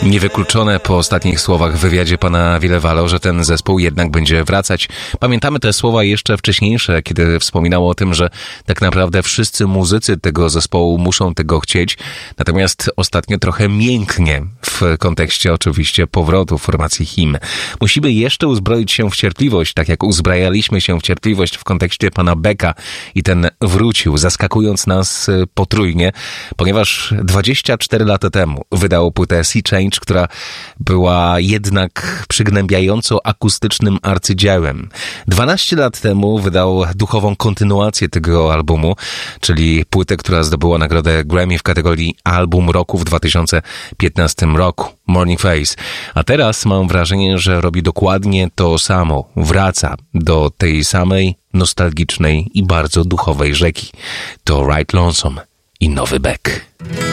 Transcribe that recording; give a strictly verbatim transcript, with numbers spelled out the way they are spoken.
Niewykluczone po ostatnich słowach w wywiadzie pana Villevalo, że ten zespół jednak będzie wracać. Pamiętamy te słowa jeszcze wcześniejsze, kiedy wspominało o tym, że tak naprawdę wszyscy muzycy tego zespołu muszą tego chcieć. Natomiast ostatnio trochę mięknie w kontekście oczywiście powrotu formacji H I M. Musimy jeszcze uzbroić się w cierpliwość, tak jak uzbrajaliśmy się w cierpliwość w kontekście pana Becka i ten wrócił, zaskakując nas potrójnie, ponieważ dwadzieścia cztery lata temu wydał płytę Sea Change, która była jednak przygnębiająco akustycznym arcydziełem. dwanaście lat temu wydał duchową kontynuację tego albumu, czyli płytę, która zdobyła nagrodę Grammy w kategorii Album Roku w dwa tysiące piętnastym roku. Morning Face. A teraz mam wrażenie, że robi dokładnie to samo. Wraca do tej samej nostalgicznej i bardzo duchowej rzeki. To Right Lonesome i nowy Beck.